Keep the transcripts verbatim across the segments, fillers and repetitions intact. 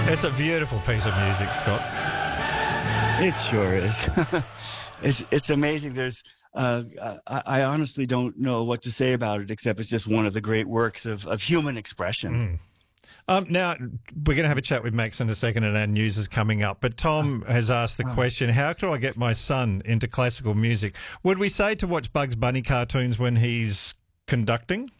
It's a beautiful piece of music, Scott. It sure is. it's it's amazing. There's uh, I, I honestly don't know what to say about it, except it's just one of the great works of, of human expression. Mm. Um, now, we're going to have a chat with Max in a second, and our news is coming up. But Tom has asked the question, how can I get my son into classical music? Would we say to watch Bugs Bunny cartoons when he's conducting?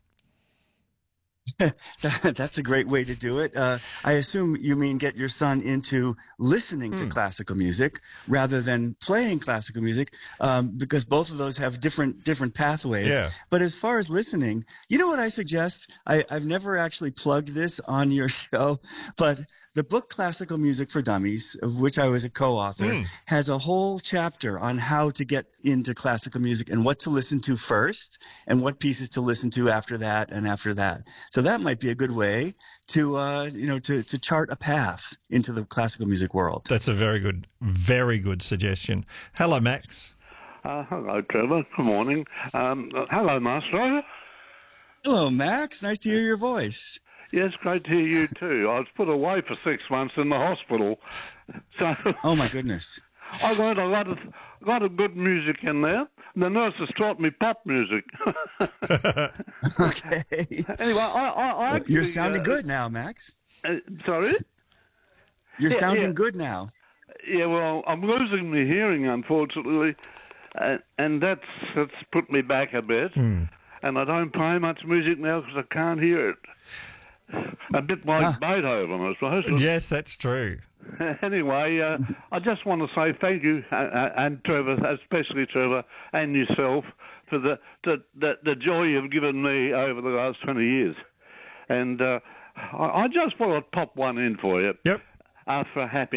that, that's a great way to do it. Uh, I assume you mean get your son into listening to Mm. classical music rather than playing classical music, um, because both of those have different different pathways. Yeah. But as far as listening, you know what I suggest? I, I've never actually plugged this on your show, but the book Classical Music for Dummies, of which I was a co-author, Mm. has a whole chapter on how to get into classical music and what to listen to first and what pieces to listen to after that and after that. So that might be a good way to, uh, you know, to, to chart a path into the classical music world. That's a very good, very good suggestion. Hello, Max. Uh, hello, Trevor. Good morning. Um, uh, hello, Master. Hello, Max. Nice to hear your voice. Yes, great to hear you too. I was put away for six months in the hospital, so Oh, my goodness. I got a lot of a lot of good music in there. The nurses taught me pop music. Okay. Anyway, I, I, I actually, You're sounding uh, good now, Max. Uh, sorry. You're Yeah, sounding yeah. good now. Yeah, well, I'm losing my hearing, unfortunately, uh, and that's that's put me back a bit. Mm. And I don't play much music now because I can't hear it. A bit like Ah. Beethoven, I suppose. Yes, that's true. Anyway, uh, I just want to say thank you, uh, uh, and Trevor, especially Trevor, and yourself, for the, the, the, the joy you've given me over the last twenty years. And uh, I, I just want to pop one in for you. Yep. After a happy